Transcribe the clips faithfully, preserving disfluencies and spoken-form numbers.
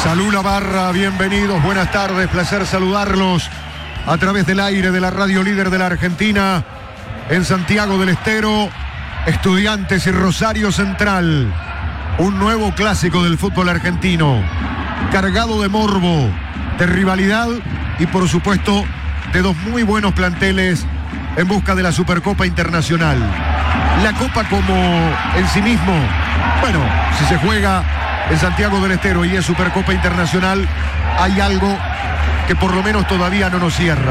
Salud la barra, bienvenidos, buenas tardes, placer saludarlos a través del aire de la radio líder de la Argentina en Santiago del Estero. Estudiantes y Rosario Central, un nuevo clásico del fútbol argentino, cargado de morbo, de rivalidad y por supuesto de dos muy buenos planteles en busca de la Supercopa Internacional. La Copa como en sí mismo, bueno, si se juega en Santiago del Estero y es Supercopa Internacional, hay algo que por lo menos todavía no nos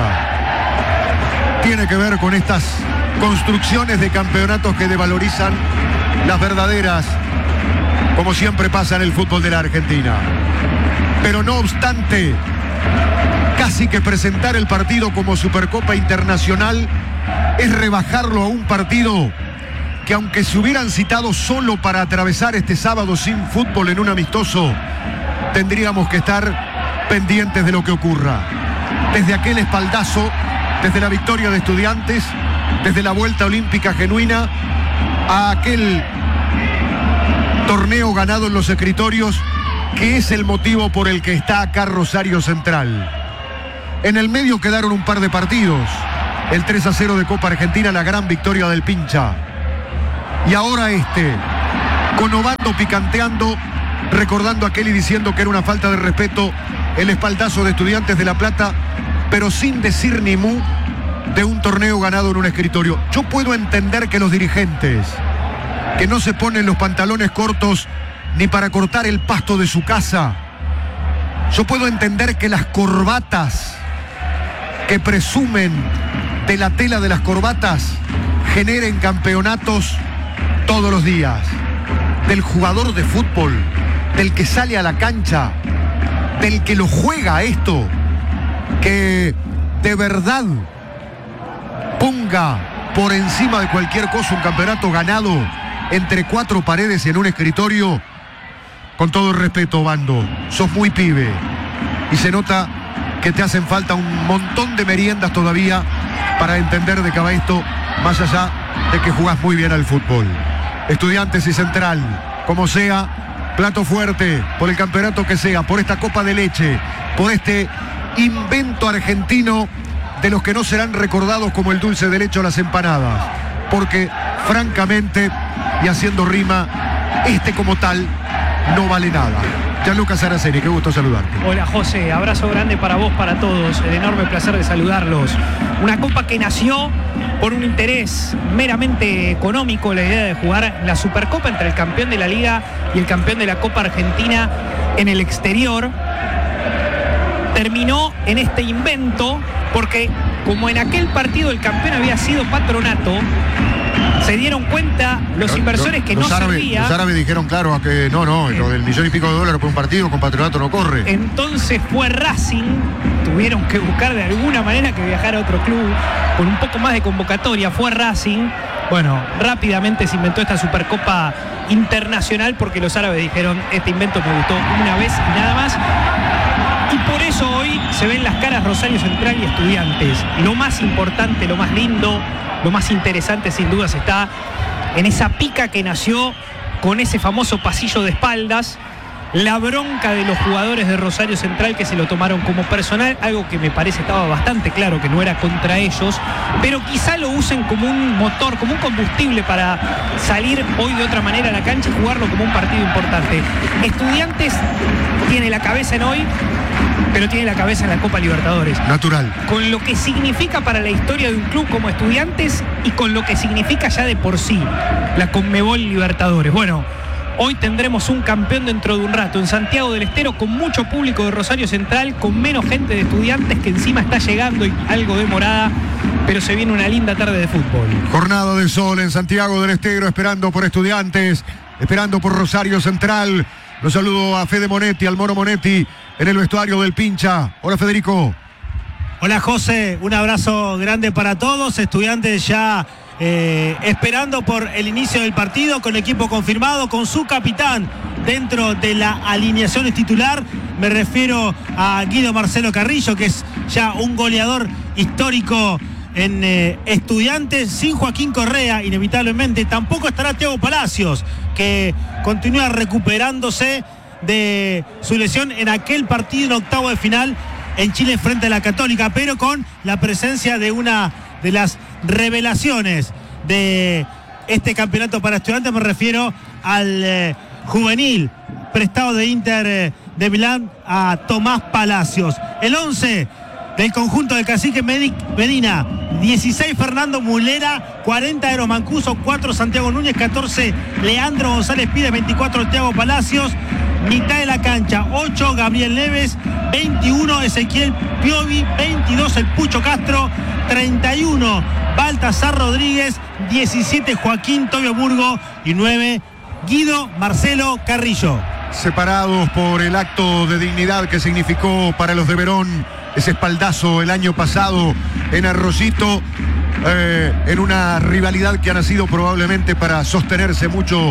cierra. Tiene que ver con estas construcciones de campeonatos que devalorizan las verdaderas, como siempre pasa en el fútbol de la Argentina. Pero no obstante, casi que presentar el partido como Supercopa Internacional es rebajarlo a un partido que, aunque se hubieran citado solo para atravesar este sábado sin fútbol en un amistoso, tendríamos que estar pendientes de lo que ocurra. Desde aquel espaldazo, desde la victoria de Estudiantes, desde la vuelta olímpica genuina, a aquel torneo ganado en los escritorios, que es el motivo por el que está acá Rosario Central. En el medio quedaron un par de partidos. El tres a cero de Copa Argentina, la gran victoria del Pincha. Y ahora este, con Obando picanteando, recordando aquel y diciendo que era una falta de respeto el espaldazo de Estudiantes de La Plata, pero sin decir ni mu de un torneo ganado en un escritorio. Yo puedo entender que los dirigentes, que no se ponen los pantalones cortos ni para cortar el pasto de su casa, yo puedo entender que las corbatas que presumen de la tela de las corbatas generen campeonatos todos los días. Del jugador de fútbol, del que sale a la cancha, del que lo juega esto, que de verdad ponga por encima de cualquier cosa un campeonato ganado entre cuatro paredes y en un escritorio. Con todo el respeto, Obando, sos muy pibe y se nota que te hacen falta un montón de meriendas todavía para entender de qué va esto, más allá de que jugás muy bien al fútbol. Estudiantes y Central, como sea, plato fuerte por el campeonato que sea, por esta copa de leche, por este invento argentino de los que no serán recordados como el dulce de leche o las empanadas, porque francamente, y haciendo rima, este como tal no vale nada. Gianluca Saraceni, qué gusto saludarte. Hola José, abrazo grande para vos, para todos, el enorme placer de saludarlos. Una copa que nació por un interés meramente económico, la idea de jugar la Supercopa entre el campeón de la Liga y el campeón de la Copa Argentina en el exterior. Terminó en este invento porque, como en aquel partido el campeón había sido Patronato, se dieron cuenta los no, inversores no, que los no árabes, servía. Los árabes dijeron, claro, a que no, no, eh, lo del millón y pico de dólares por un partido con Patronato no corre. Entonces fue Racing, tuvieron que buscar de alguna manera que viajara a otro club con un poco más de convocatoria. Fue Racing. Bueno, rápidamente se inventó esta Supercopa Internacional porque los árabes dijeron, este invento me gustó una vez y nada más. Y por eso hoy se ven las caras Rosario Central y Estudiantes. Lo más importante, lo más lindo, lo más interesante sin dudas está en esa pica que nació con ese famoso pasillo de espaldas, la bronca de los jugadores de Rosario Central que se lo tomaron como personal, algo que me parece estaba bastante claro que no era contra ellos, pero quizá lo usen como un motor, como un combustible para salir hoy de otra manera a la cancha y jugarlo como un partido importante. Estudiantes tiene la cabeza en hoy, pero tiene la cabeza en la Copa Libertadores. Natural. Con lo que significa para la historia de un club como Estudiantes y con lo que significa ya de por sí la Conmebol Libertadores. Bueno, hoy tendremos un campeón dentro de un rato en Santiago del Estero, con mucho público de Rosario Central, con menos gente de Estudiantes, que encima está llegando y algo demorada, pero se viene una linda tarde de fútbol. Jornada de sol en Santiago del Estero, esperando por Estudiantes, esperando por Rosario Central. Los saludo a Fede Monetti, al Mono Monetti, en el vestuario del Pincha. Hola, Federico. Hola, José, un abrazo grande para todos. Estudiantes ya eh, esperando por el inicio del partido, con equipo confirmado, con su capitán dentro de la alineación titular. Me refiero a Guido Marcelo Carrillo, que es ya un goleador histórico en eh, Estudiantes. Sin Joaquín Correa, inevitablemente. Tampoco estará Thiago Palacios, que continúa recuperándose de su lesión en aquel partido en octavo de final en Chile frente a la Católica, pero con la presencia de una de las revelaciones de este campeonato para Estudiantes. Me refiero al eh, juvenil prestado de Inter eh, de Milán, a Tomás Palacios. El once del conjunto del Cacique Medina: dieciséis Fernando Mulera, cuarenta Eros Mancuso, cuatro Santiago Núñez, catorce Leandro González Pires, veinticuatro Thiago Palacios. Mitad de la cancha: ocho Gabriel Neves, veintiuno Ezequiel Piovi, veintidós el Pucho Castro, treinta y uno Baltasar Rodríguez, diecisiete Joaquín Tobio Burgo y nueve Guido Marcelo Carrillo. Separados por el acto de dignidad que significó para los de Verón ese espaldazo el año pasado en Arrocito, eh, en una rivalidad que ha nacido probablemente para sostenerse mucho,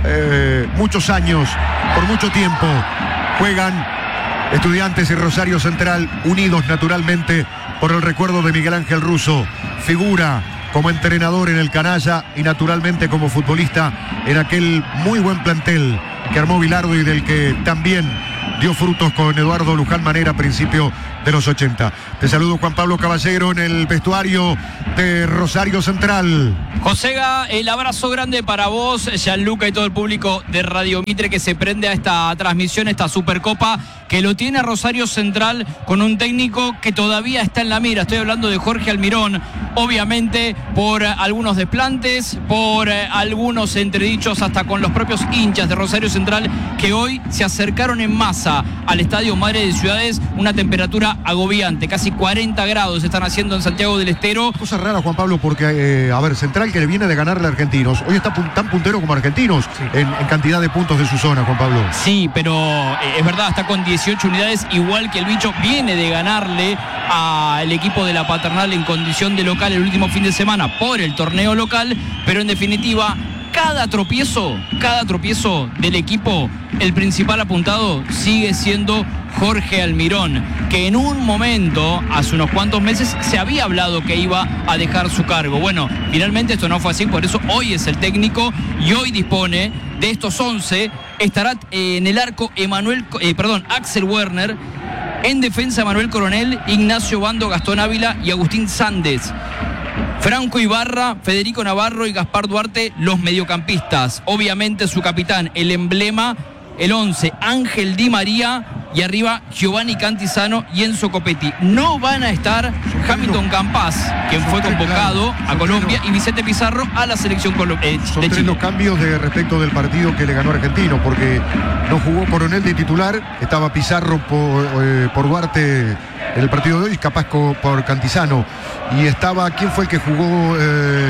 eh, muchos años, por mucho tiempo. Juegan Estudiantes y Rosario Central, unidos naturalmente por el recuerdo de Miguel Ángel Russo, figura como entrenador en el Canalla y naturalmente como futbolista en aquel muy buen plantel que armó Bilardo y del que también dio frutos con Eduardo Luján Manera a principio de los ochenta. Te saludo, Juan Pablo Caballero, en el vestuario de Rosario Central. Josega, el abrazo grande para vos, Gianluca y todo el público de Radio Mitre que se prende a esta transmisión, esta Supercopa, que lo tiene Rosario Central con un técnico que todavía está en la mira. Estoy hablando de Jorge Almirón, obviamente por algunos desplantes, por algunos entredichos hasta con los propios hinchas de Rosario Central, que hoy se acercaron en masa al Estadio Madre de Ciudades. Una temperatura agobiante, casi cuarenta grados están haciendo en Santiago del Estero. Cosa rara, Juan Pablo, porque, eh, a ver, Central que le viene de ganarle a Argentinos, hoy está pun tan puntero como Argentinos, sí, en, en cantidad de puntos de su zona, Juan Pablo. Sí, pero eh, es verdad, está con dieciocho unidades, igual que el Bicho, viene de ganarle al equipo de la Paternal en condición de local el último fin de semana por el torneo local, pero en definitiva, cada tropiezo, cada tropiezo del equipo, el principal apuntado sigue siendo Jorge Almirón, que en un momento, hace unos cuantos meses, se había hablado que iba a dejar su cargo. Bueno, finalmente esto no fue así, por eso hoy es el técnico y hoy dispone de estos once. Estará en el arco Emanuel, eh, perdón, Axel Werner. En defensa, Manuel Coronel, Ignacio Bando, Gastón Ávila y Agustín Sández. Franco Ibarra, Federico Navarro y Gaspar Duarte, los mediocampistas. Obviamente su capitán, el emblema, el once, Ángel Di María, y arriba Giovanni Cantizano y Enzo Copetti. No van a estar Hamilton Campas, quien fue convocado a Colombia, y Vicente Pizarro a la selección eh, Son de tres Chile. los cambios de respecto del partido que le ganó Argentino, porque no jugó Coronel de titular, estaba Pizarro por, eh, por Duarte en el partido de hoy, capaz por Cantizano, y estaba, ¿quién fue el que jugó? Eh,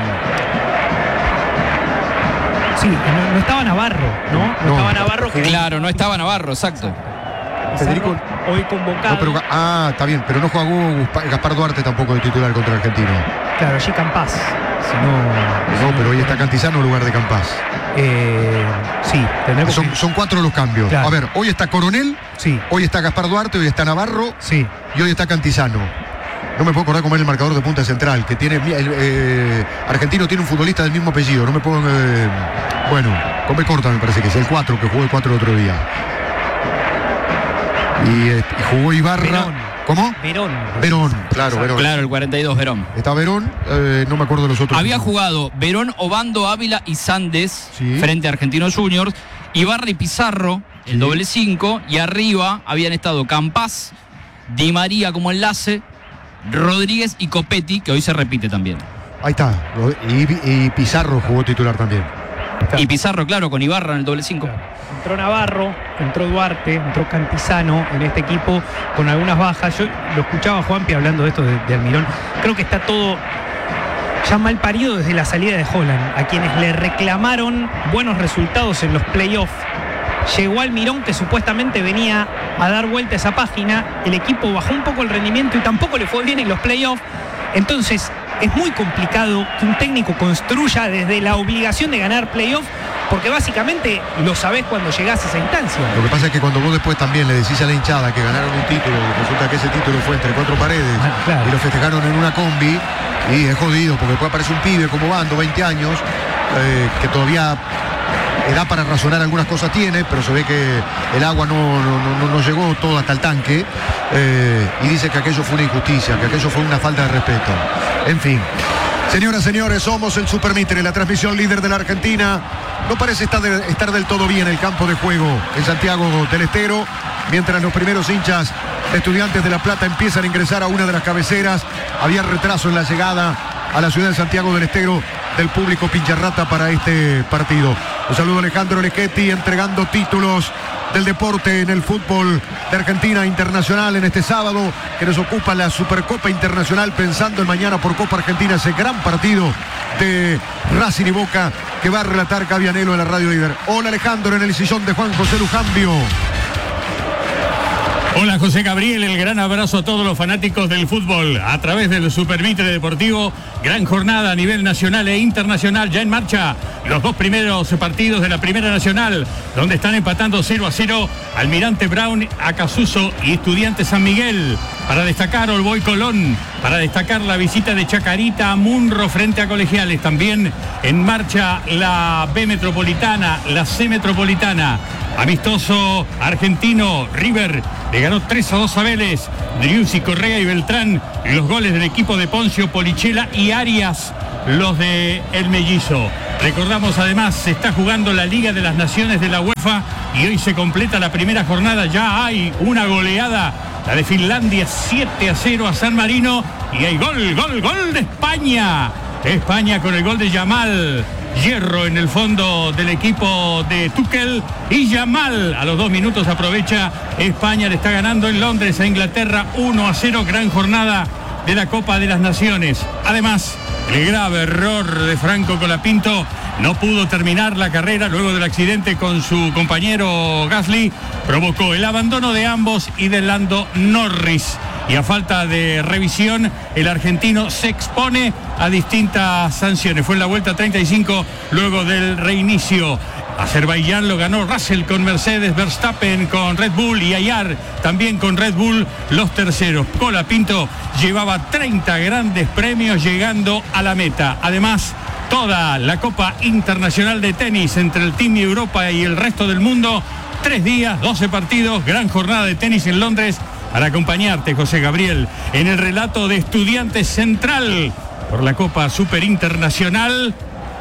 Sí, no, no estaba Navarro, ¿no? No, no estaba Navarro. Que Claro, no estaba Navarro, exacto. Federico. Hoy convocado. No, pero, ah, está bien, pero no jugó Gaspar Duarte tampoco de titular contra Argentino. Claro, allí Campas. Si no, no, pero hoy está Cantizano en lugar de Campas. Eh, sí, tenemos son, que... son cuatro los cambios. Claro. A ver, hoy está Coronel, sí, hoy está Gaspar Duarte, hoy está Navarro, sí, y hoy está Cantizano. No me puedo acordar cómo es el marcador de punta central, que tiene eh, Argentino tiene un futbolista del mismo apellido. No me puedo. Eh, bueno, con B corta me parece que es el cuatro, que jugó el cuatro el otro día. Y, eh, y jugó Ibarra. Verón. ¿Cómo? Verón. Verón, claro, Verón. Claro, el cuarenta y dos, Verón. Está Verón, eh, no me acuerdo de los otros. Había jugado Verón, Obando, Ávila y Sández, sí, frente a Argentinos Juniors. Ibarra y Pizarro, el sí, doble cinco. Y arriba habían estado Campas, Di María como enlace, Rodríguez y Copetti, que hoy se repite también. Ahí está. Y, y Pizarro jugó titular también. Y Pizarro, claro, con Ibarra en el doble cinco. Claro. Entró Navarro, entró Duarte, entró Cantizano en este equipo con algunas bajas. Yo lo escuchaba a Juanpi hablando de esto de, de Almirón. Creo que está todo ya mal parido desde la salida de Holland, a quienes le reclamaron buenos resultados en los playoffs. Llegó Almirón, que supuestamente venía a dar vuelta a esa página. El equipo bajó un poco el rendimiento y tampoco le fue bien en los playoffs. Entonces es muy complicado que un técnico construya desde la obligación de ganar playoffs, porque básicamente lo sabés cuando llegás a esa instancia. Lo que pasa es que cuando vos después también le decís a la hinchada que ganaron un título, resulta que ese título fue entre cuatro paredes, ah, claro, y lo festejaron en una combi, y es jodido, porque después aparece un pibe como Bando, veinte años, eh, que todavía edad para razonar algunas cosas tiene, pero se ve que el agua no, no, no, no llegó todo hasta el tanque, eh, y dice que aquello fue una injusticia, que aquello fue una falta de respeto. En fin. Señoras, señores, somos el Super Mitre, la transmisión líder de la Argentina. No parece estar, de, estar del todo bien el campo de juego en Santiago del Estero, mientras los primeros hinchas de Estudiantes de La Plata empiezan a ingresar a una de las cabeceras. Había retraso en la llegada a la ciudad de Santiago del Estero del público pincharrata para este partido. Un saludo a Alejandro Lechetti entregando títulos del deporte en el fútbol de Argentina internacional en este sábado, que nos ocupa la Supercopa Internacional, pensando en mañana por Copa Argentina, ese gran partido de Racing y Boca que va a relatar Cavianelo en la Radio Líder. Hola Alejandro, en el sillón de Juan José Lujambio. Hola José Gabriel, el gran abrazo a todos los fanáticos del fútbol a través del Super Mitre Deportivo. Gran jornada a nivel nacional e internacional, ya en marcha los dos primeros partidos de la Primera Nacional, donde están empatando cero a cero Almirante Brown, Acasuso y Estudiantes San Miguel. Para destacar Olboy Colón, para destacar la visita de Chacarita a Munro frente a Colegiales. También en marcha la B Metropolitana, la C Metropolitana. Amistoso argentino, River le ganó tres a dos a Vélez. Driussi, Correa y Beltrán, los goles del equipo de Poncio, Polichela y Arias, los de El Mellizo. Recordamos además, se está jugando la Liga de las Naciones de la UEFA y hoy se completa la primera jornada. Ya hay una goleada, la de Finlandia, siete a cero a San Marino, y hay gol, gol, gol de España. España con el gol de Yamal. Hierro en el fondo del equipo de Tuchel, y Yamal a los dos minutos aprovecha. España le está ganando en Londres a Inglaterra uno a cero. Gran jornada de la Copa de las Naciones. Además, el grave error de Franco Colapinto, no pudo terminar la carrera luego del accidente con su compañero Gasly, provocó el abandono de ambos y de Lando Norris. Y a falta de revisión, el argentino se expone a distintas sanciones. Fue en la vuelta treinta y cinco luego del reinicio. Azerbaiyán lo ganó Russell con Mercedes, Verstappen con Red Bull y Ayar también con Red Bull, los terceros. Colapinto llevaba treinta grandes premios llegando a la meta. Además, toda la Copa Internacional de Tenis entre el Team Europa y el resto del mundo. Tres días, doce partidos, gran jornada de tenis en Londres. Para acompañarte, José Gabriel, en el relato de Estudiantes Central por la Copa Super Internacional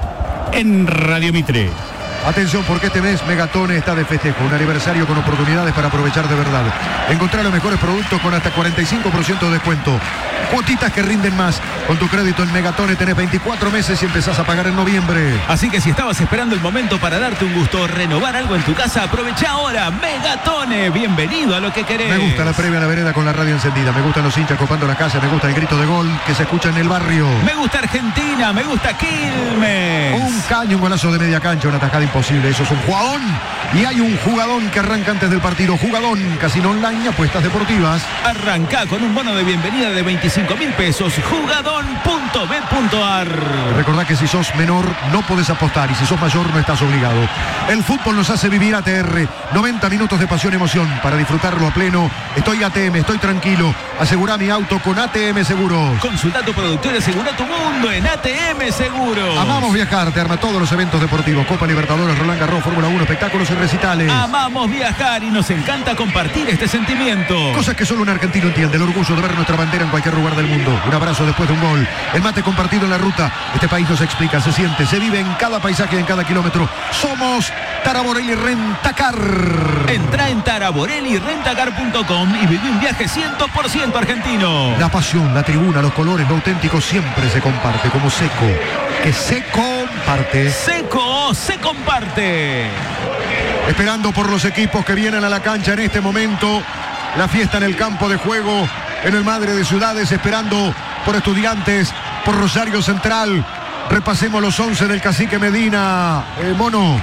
en Radio Mitre. Atención, porque este mes Megatone está de festejo, un aniversario con oportunidades para aprovechar de verdad. Encontrar los mejores productos con hasta cuarenta y cinco por ciento de descuento. Cuotitas que rinden más. Con tu crédito en Megatone tenés veinticuatro meses y empezás a pagar en noviembre. Así que si estabas esperando el momento para darte un gusto, renovar algo en tu casa, aprovecha ahora. Megatone, bienvenido a lo que querés. Me gusta la previa a la vereda con la radio encendida. Me gustan los hinchas copando la casa. Me gusta el grito de gol que se escucha en el barrio. Me gusta Argentina, me gusta Quilmes. Un caño, un golazo de media cancha, una tajada imposible. Eso es un jugadón. Y hay un jugadón que arranca antes del partido. Jugadón, casino online, apuestas deportivas. Arranca con un bono de bienvenida de veinticinco mil pesos. Jugadón punto b punto a r. Recordá que si sos menor no podés apostar, y si sos mayor no estás obligado. El fútbol nos hace vivir A T R. noventa minutos de pasión y emoción para disfrutarlo a pleno. Estoy A T M, estoy tranquilo. Asegurá mi auto con A T M Seguros. Consulta tu productor y asegura tu mundo en A T M Seguros. Amamos viajar, te arma todos los eventos deportivos. Copa Libertadores, Roland Garros, Fórmula uno, espectáculos y recitales. Amamos viajar y nos encanta compartir este sentimiento. Cosas que solo un argentino entiende. El orgullo de ver nuestra bandera en cualquier lugar del mundo. Un abrazo después de un gol. El mate compartido en la ruta. Este país nos explica, se siente, se vive en cada paisaje y en cada kilómetro. Somos Taraborelli Rentacar. Entra en taraborelli rentacar punto com y vive un viaje cien por ciento argentino. La pasión, la tribuna, los colores, lo auténtico siempre se comparte, como Seco, que se comparte. Seco se comparte. Esperando por los equipos que vienen a la cancha en este momento. La fiesta en el campo de juego, en el Madre de Ciudades, esperando por Estudiantes, por Rosario Central. Repasemos los once del Cacique Medina. Eh, Mono.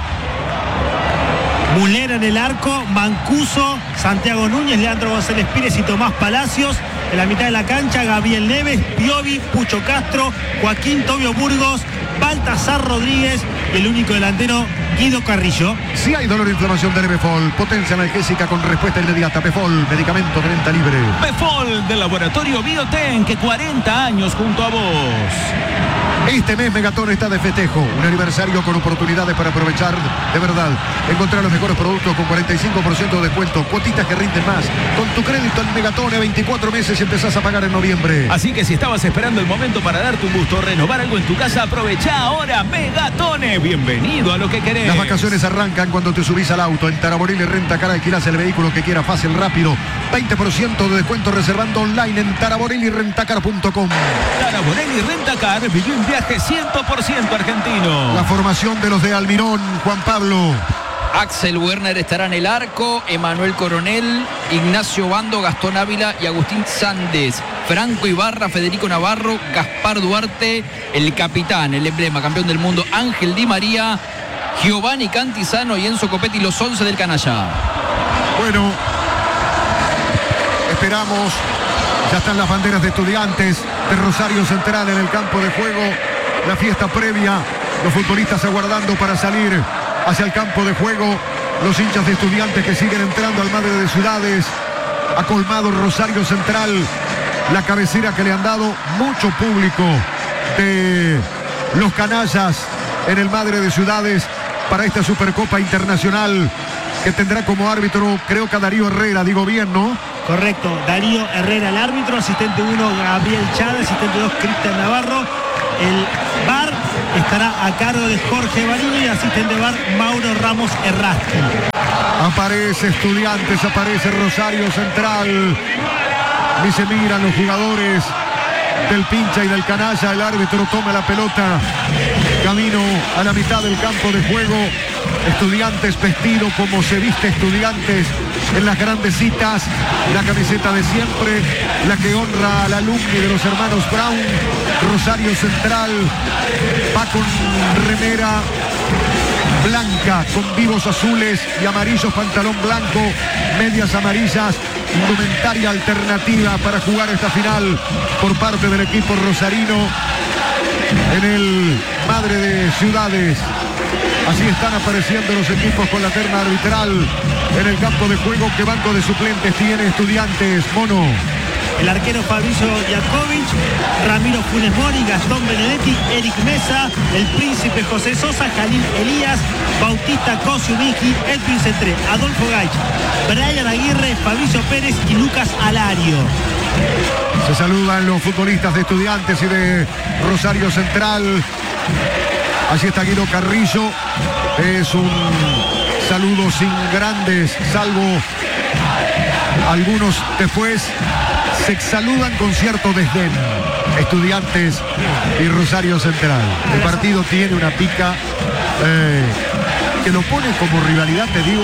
Mulera en el arco, Mancuso, Santiago Núñez, Leandro González Pires y Tomás Palacios. En la mitad de la cancha, Gabriel Neves, Piovi, Pucho Castro, Joaquín Tobio Burgos, Baltasar Rodríguez y el único delantero, Guido Carrillo. Si hay dolor o inflamación de Befol, potencia analgésica con respuesta inmediata. Befol, medicamento de venta libre. Befol del laboratorio Bioten, que cuarenta años junto a vos. Este mes Megatón está de festejo, un aniversario con oportunidades para aprovechar de verdad. Encontrar los mejores productos con cuarenta y cinco por ciento de descuento, cuotitas que rinden más. Con tu crédito en Megatón, veinticuatro meses y empezás a pagar en noviembre. Así que si estabas esperando el momento para darte un gusto, renovar algo en tu casa, aprovecha ahora Megatone. Bienvenido a lo que querés. Las vacaciones arrancan cuando te subís al auto. En Taraborelli Rentacar alquilás el vehículo que quieras, fácil, rápido. veinte por ciento de descuento reservando online en taraborelli rentacar punto com. Taraborelli Rentacar vivió un viaje cien por ciento argentino. La formación de los de Almirón, Juan Pablo. Axel Werner estará en el arco, Emanuel Coronel, Ignacio Bando, Gastón Ávila y Agustín Sández. Franco Ibarra, Federico Navarro, Gaspar Duarte, el capitán, el emblema, campeón del mundo, Ángel Di María, Giovanni Cantizano y Enzo Copetti, los once del canalla. Bueno, esperamos. Ya están las banderas de Estudiantes de Rosario Central en el campo de juego. La fiesta previa, los futbolistas aguardando para salir hacia el campo de juego. Los hinchas de Estudiantes que siguen entrando al Madre de Ciudades. Ha colmado Rosario Central la cabecera que le han dado mucho público de los canallas en el Madre de Ciudades para esta Supercopa Internacional que tendrá como árbitro, creo que a Darío Herrera, digo bien, ¿no? Correcto, Darío Herrera el árbitro, asistente uno Gabriel Chávez, asistente dos Cristian Navarro. El V A R estará a cargo de Jorge Barino y asistente V A R Mauro Ramos Errasti. Aparece Estudiantes, aparece Rosario Central. Ni se miran los jugadores del pincha y del canalla. El árbitro toma la pelota. Camino a la mitad del campo de juego. Estudiantes vestido como se viste Estudiantes en las grandes citas. La camiseta de siempre, la que honra al alumni de los hermanos Brown. Rosario Central va con remera blanca, con vivos azules y amarillos, pantalón blanco, medias amarillas, indumentaria alternativa para jugar esta final por parte del equipo rosarino en el Madre de Ciudades. Así están apareciendo los equipos con la terna arbitral en el campo de juego. ¿Qué banco de suplentes tiene Estudiantes, Mono? El arquero Fabricio Yakovic, Ramiro Funes Mori, Gastón Benedetti, Eric Mesa, el príncipe José Sosa, Jalil Elías, Bautista Cosio Miji, Edwin Cetré, Adolfo Gaich, Brian Aguirre, Fabricio Pérez y Lucas Alario. Se saludan los futbolistas de Estudiantes y de Rosario Central. Allí está Guido Carrillo. Es un saludo sin grandes, salvo algunos después. Se saludan con cierto desdén Estudiantes y Rosario Central. El partido tiene una pica eh, que lo pone como rivalidad, te digo.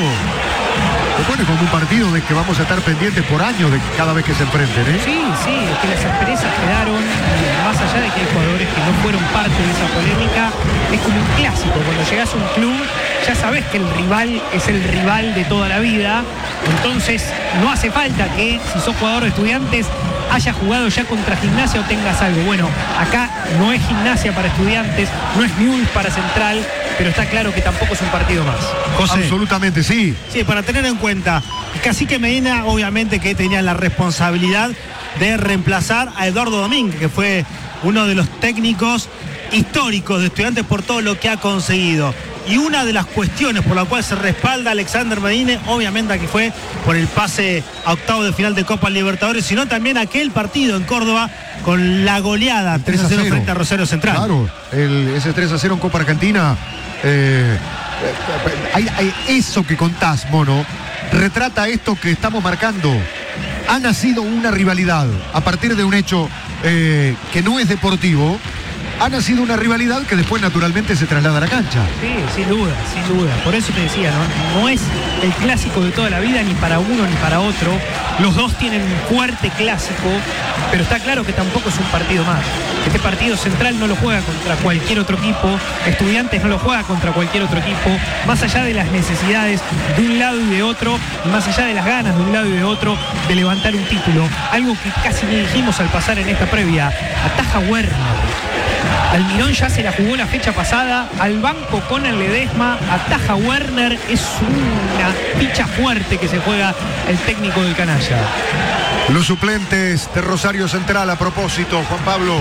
Lo pone como un partido de que vamos a estar pendientes por años de cada vez que se enfrenten, ¿eh? Sí, sí, es que las asperezas quedaron, eh, más allá de que hay jugadores que no fueron parte de esa polémica, es como un clásico. Cuando llegas a un club, ya sabes que el rival es el rival de toda la vida. Entonces, no hace falta que, si sos jugador de Estudiantes, hayas jugado ya contra Gimnasia o tengas algo. Bueno, acá no es Gimnasia para Estudiantes, no es Newell's para Central, pero está claro que tampoco es un partido más. José. Absolutamente, sí. Sí, para tener en cuenta, Cacique Medina obviamente que tenía la responsabilidad de reemplazar a Eduardo Domínguez, que fue uno de los técnicos históricos de Estudiantes por todo lo que ha conseguido. Y una de las cuestiones por la cual se respalda a Alexander Medina, obviamente aquí fue por el pase a octavo de final de Copa Libertadores, sino también aquel partido en Córdoba con la goleada tres a cero frente a Rosario Central. Claro, el, ese tres a cero en Copa Argentina. Eh, hay, hay eso que contás, Mono, retrata esto que estamos marcando. Ha nacido una rivalidad a partir de un hecho eh, que no es deportivo. Ha nacido una rivalidad que después naturalmente se traslada a la cancha. Sí, sin duda, sin duda. Por eso te decía, ¿no? No es el clásico de toda la vida ni para uno ni para otro. Los dos tienen un fuerte clásico, pero está claro que tampoco es un partido más. Este partido Central no lo juega contra cualquier otro equipo, Estudiantes no lo juega contra cualquier otro equipo, más allá de las necesidades de un lado y de otro, y más allá de las ganas de un lado y de otro de levantar un título. Algo que casi ni dijimos al pasar en esta previa. Ataja Werner. Almirón ya se la jugó la fecha pasada, al banco con el Ledesma, ataja Werner, es una ficha fuerte que se juega el técnico del canalla. Los suplentes de Rosario Central, a propósito, Juan Pablo.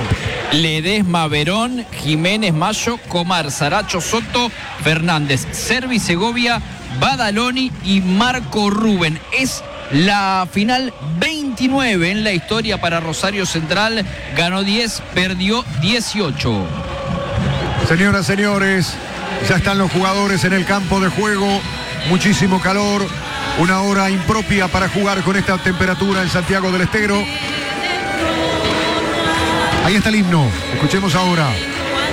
Ledesma, Verón, Jiménez, Mayo, Comar, Saracho, Soto, Fernández, Servi, Segovia, Badaloni y Marco Rubén. Es la final veintinueve en la historia para Rosario Central. Ganó diez, perdió dieciocho. Señoras, señores, ya están los jugadores en el campo de juego. Muchísimo calor. Una hora impropia para jugar con esta temperatura en Santiago del Estero. Ahí está el himno. Escuchemos ahora.